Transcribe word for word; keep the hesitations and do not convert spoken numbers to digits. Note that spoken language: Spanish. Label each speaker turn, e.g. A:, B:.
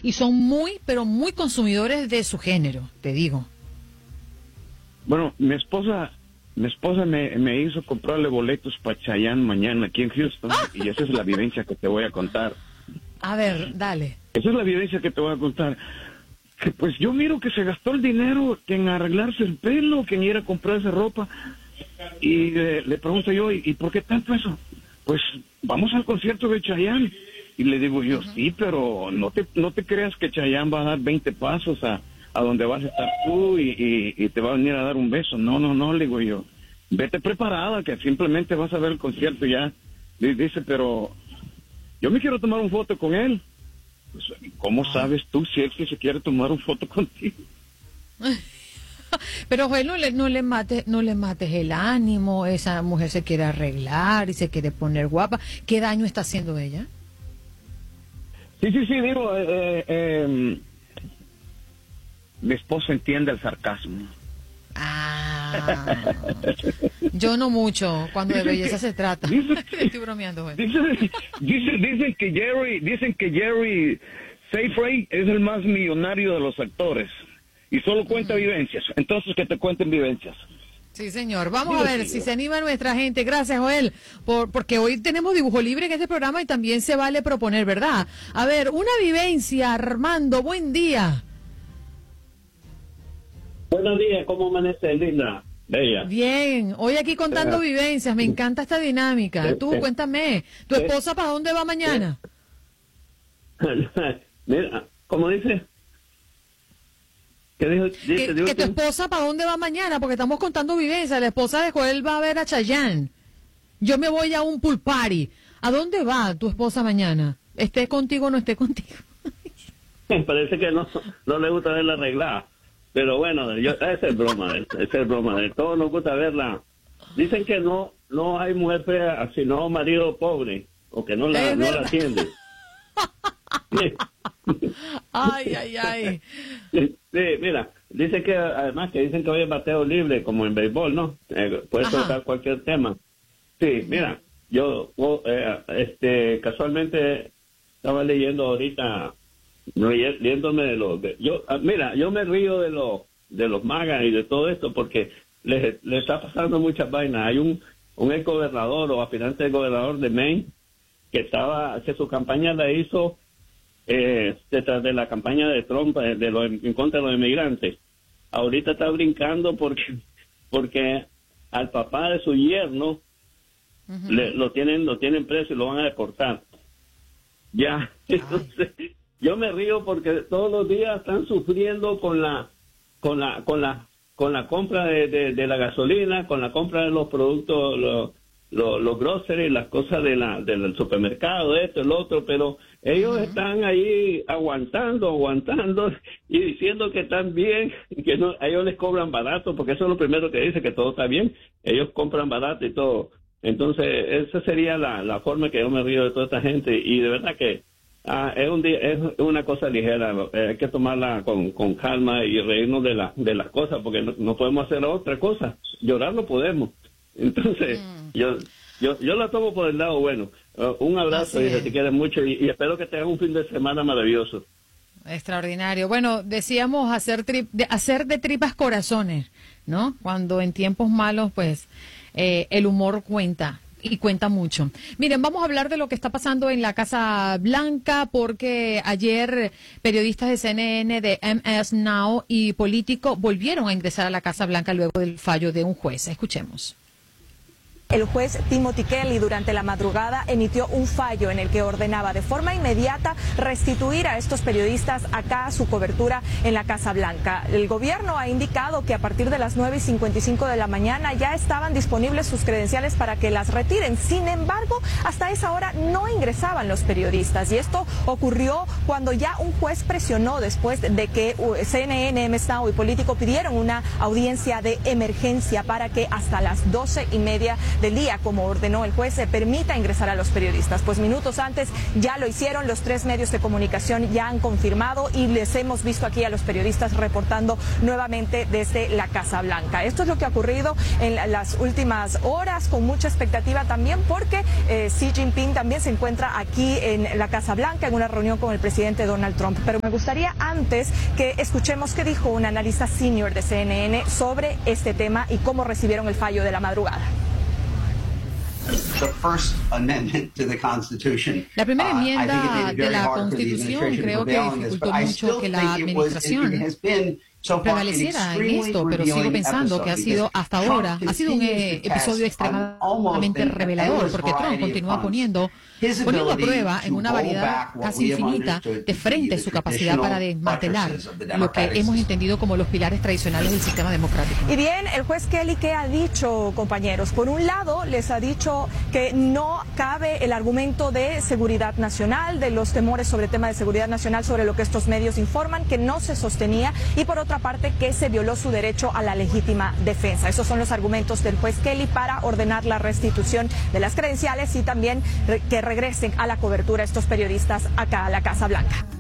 A: y son muy, pero muy consumidores de su género, te digo.
B: Bueno, mi esposa, mi esposa me, me hizo comprarle boletos para Chayanne mañana aquí en Houston, y esa es la vivencia que te voy a contar.
A: A ver, dale.
B: Esa es la vivencia que te voy a contar. Que pues yo miro que se gastó el dinero que en arreglarse el pelo, que en ir a comprarse ropa, y eh, le pregunto yo, ¿y, ¿y por qué tanto eso? Pues vamos al concierto de Chayanne. Y le digo yo, uh-huh. sí, pero no te no te creas que Chayanne va a dar veinte pasos a, a donde vas a estar tú y, y, y te va a venir a dar un beso. No, no, no, le digo yo. Vete preparada, que simplemente vas a ver el concierto ya. Y dice, pero yo me quiero tomar una foto con él. Pues, ¿cómo ah. sabes tú si él sí se quiere tomar una foto contigo?
A: Pero Joel, no le, no le mates, no le mates el ánimo. Esa mujer se quiere arreglar y se quiere poner guapa. ¿Qué daño está haciendo ella?
B: Sí, sí, sí, digo, eh, eh, mi esposa entiende el sarcasmo.
A: Ah, yo no mucho, cuando de belleza que, se trata.
B: Dice,
A: Estoy bromeando, Joel.
B: Dicen dice, dice que Jerry, dicen que Jerry Safeway es el más millonario de los actores y solo cuenta uh-huh. vivencias. Entonces que te cuenten vivencias.
A: Sí, señor. Vamos a ver si se anima nuestra gente. Gracias, Joel, por, porque hoy tenemos dibujo libre en este programa y también se vale proponer, ¿verdad? A ver, una vivencia, Armando, buen día.
C: Buenos días, ¿cómo amanece, linda? Bella.
A: Bien, hoy aquí contando uh, vivencias, me encanta esta dinámica. Uh, Tú, uh, cuéntame, ¿tu esposa uh, para dónde va mañana?
C: Mira, ¿cómo dice? ¿Qué dijo? Dice,
A: que,
C: dijo
A: que tu esposa para dónde va mañana, porque estamos contando vivencias. La esposa de Joel va a ver a Chayanne. Yo me voy a un pool party. ¿A dónde va tu esposa mañana? ¿Esté contigo o no esté contigo?
C: Parece que no, no le gusta verla arreglada. Pero bueno, yo, esa es broma, esa es broma. De todos nos gusta verla. Dicen que no no hay mujer fea, sino marido pobre, o que no la, no la atiende.
A: Ay, ay, ay.
C: Sí, mira, dice que además que dicen que hoy es bateo libre, como en béisbol, ¿no? Eh, puedes tratar cualquier tema. Sí, mira, yo eh, este casualmente estaba leyendo ahorita, leyéndome de los... De, yo, mira, yo me río de los de los magas y de todo esto porque les, les está pasando muchas vainas. Hay un, un ex gobernador o aspirante de gobernador de Maine que estaba, que su campaña la hizo Eh, detrás de la campaña de Trump de, de lo, en contra de los inmigrantes. Ahorita está brincando porque porque al papá de su yerno uh-huh. le, lo tienen lo tienen preso y lo van a deportar. Ya, entonces yo me río porque todos los días están sufriendo con la con la con la con la compra de, de, de la gasolina, con la compra de los productos, los los, los groceries, las cosas de la del supermercado, esto, el otro, pero ellos uh-huh. están ahí aguantando, aguantando y diciendo que están bien, que no, a ellos les cobran barato, porque eso es lo primero que dice, que todo está bien, ellos compran barato y todo. Entonces, esa sería la, la forma que yo me río de toda esta gente, y de verdad que ah, es un día, es una cosa ligera, eh, hay que tomarla con, con calma y reírnos de, la, de las cosas, porque no, no podemos hacer otra cosa, llorar no podemos. Entonces, mm. yo... Yo yo la tomo por el lado bueno. Uh, un abrazo y te quiero mucho y, y espero que tengas un fin de semana maravilloso.
A: Extraordinario. Bueno, decíamos hacer tri de, hacer de tripas corazones, ¿no? Cuando en tiempos malos, pues, eh, el humor cuenta. Y cuenta mucho. Miren, vamos a hablar de lo que está pasando en la Casa Blanca, porque ayer periodistas de C N N, de M S Now y Político volvieron a ingresar a la Casa Blanca luego del fallo de un juez. Escuchemos.
D: El juez Timothy Kelly durante la madrugada emitió un fallo en el que ordenaba de forma inmediata restituir a estos periodistas acá su cobertura en la Casa Blanca. El gobierno ha indicado que a partir de las nueve y cincuenta y cinco de la mañana ya estaban disponibles sus credenciales para que las retiren. Sin embargo, hasta esa hora no ingresaban los periodistas, y esto ocurrió cuando ya un juez presionó después de que C N N, M S Now y Político pidieron una audiencia de emergencia para que hasta las doce y media del día, como ordenó el juez, se permita ingresar a los periodistas. Pues minutos antes ya lo hicieron, los tres medios de comunicación ya han confirmado y les hemos visto aquí a los periodistas reportando nuevamente desde la Casa Blanca. Esto es lo que ha ocurrido en las últimas horas, con mucha expectativa también porque eh, Xi Jinping también se encuentra aquí en la Casa Blanca en una reunión con el presidente Donald Trump. Pero me gustaría antes que escuchemos qué dijo un analista senior de C N N sobre este tema y cómo recibieron el fallo de la madrugada.
A: La primera enmienda de la Constitución creo que dificultó mucho que la administración prevaleciera en esto, pero sigo pensando que ha sido hasta ahora, ha sido un eh, episodio extremadamente revelador, porque Trump continúa poniendo, poniendo a prueba en una variedad casi infinita de frente su capacidad para desmantelar lo que hemos entendido como los pilares tradicionales del sistema democrático.
D: Y bien, el juez Kelly, ¿qué ha dicho, compañeros? Por un lado, les ha dicho que no cabe el argumento de seguridad nacional, de los temores sobre el tema de seguridad nacional, sobre lo que estos medios informan, que no se sostenía, y por otro parte que se violó su derecho a la legítima defensa. Esos son los argumentos del juez Kelly para ordenar la restitución de las credenciales y también que regresen a la cobertura estos periodistas acá a la Casa Blanca.